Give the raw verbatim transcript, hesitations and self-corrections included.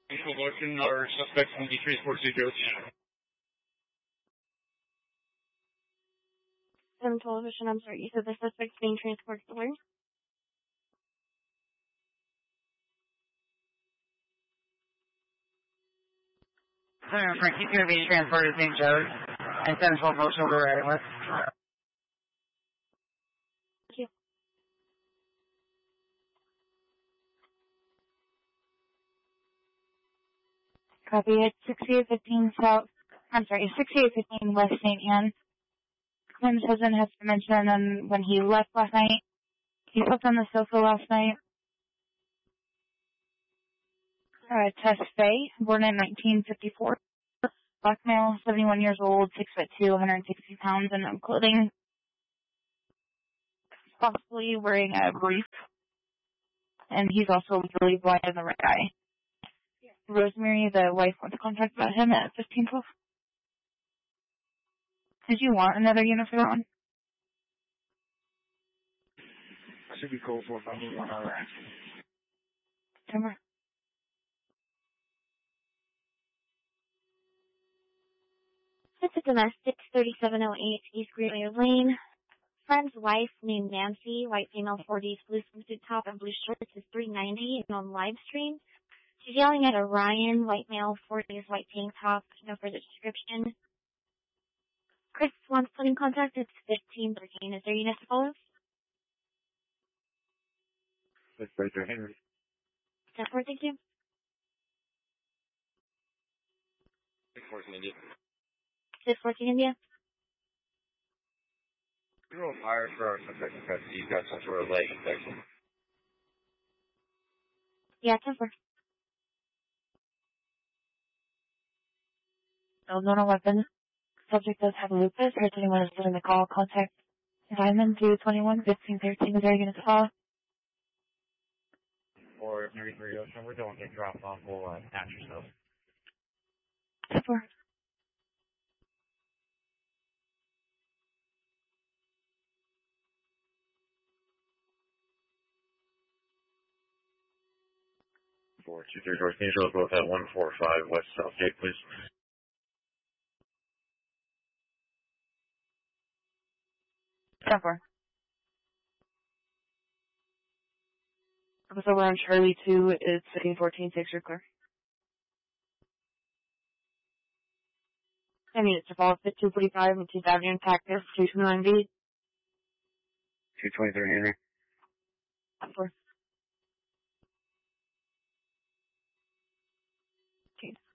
Mutual motion, our suspects will be transported to jail. seven television, I'm sorry, you said the suspect's being transported to where? Senator Frank, he's going to be transported to Saint Joe's, and seven twelve motion will go right with. Thank you. Copy, it's sixty-eight fifteen South, I'm sorry, sixty-eight fifteen West Saint Anne. Clem's husband has to mention um, when he left last night. He slept on the sofa last night. Uh, Tess Faye, born in nineteen fifty-four. Black male, seventy-one years old, six foot two, one hundred sixty pounds, and no clothing. Possibly wearing a brief. And he's also legally blind in the right eye. Rosemary, the wife, wants to contact about him at fifteen twelve. Did you want another unit for that one? Should be cool for about one hour. Timber. It's a domestic, thirty-seven oh eight East Greenway Lane. Friend's wife named Nancy, white female, forties, blue swimsuit top and blue shorts is three ninety and on live stream. She's yelling at Orion, white male, forties, white tank top, no further description. Chris wants to put in contact, it's fifteen thirteen. Is there unit to follow? That's right there, Henry. ten four, thank you. six fourteen India. six fourteen India. We roll fire for our suspect because he's got some sort of leg infection. Yeah, ten four. No, no, no weapon. Subject does have lupus, or if anyone is doing the call, contact Diamond two twenty-one fifteen thirteen. Is there a unit to follow? Or if you're three Ocean, we don't get dropped off, we'll uh, attach yourself. ten four. four two three North Angel, both at one four five West Southgate, please. ten four. So we're on Charlie two, it's fifteen fourteen, six, you're clear. I mean, it's to follow fit two forty-five and two Avenue Cactus, two twenty-nine B. two twenty-three Henry. ten four. Okay.